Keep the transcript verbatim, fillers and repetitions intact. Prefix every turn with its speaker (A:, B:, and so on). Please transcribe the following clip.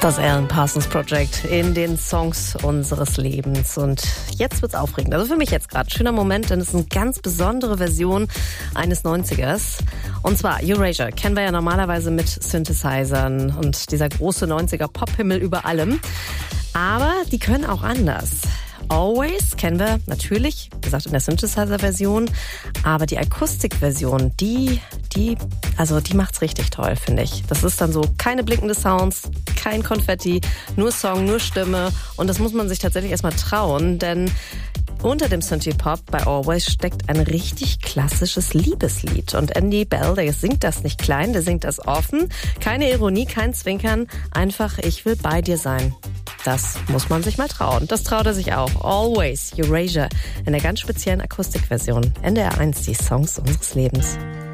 A: Das Alan Parsons Project in den Songs unseres Lebens. Und jetzt wird's aufregend. Also für mich jetzt gerade. Schöner Moment, denn es ist eine ganz besondere Version eines neunzigers. Und zwar Erasure. Kennen wir ja normalerweise mit Synthesizern und dieser große neunziger Pop-Himmel über allem. Aber die können auch anders. Always kennen wir natürlich, wie gesagt, in der Synthesizer-Version, aber die Akustik-Version, die, die, also die macht's richtig toll, finde ich. Das ist dann so keine blinkende Sounds, kein Konfetti, nur Song, nur Stimme und das muss man sich tatsächlich erstmal trauen, denn unter dem Synthie-Pop bei Always steckt ein richtig klassisches Liebeslied. Und Andy Bell, der singt das nicht klein, der singt das offen. Keine Ironie, kein Zwinkern, einfach ich will bei dir sein. Das muss man sich mal trauen. Das traut er sich auch. Always, Erasure, in der ganz speziellen Akustikversion. N D R eins, die Songs unseres Lebens.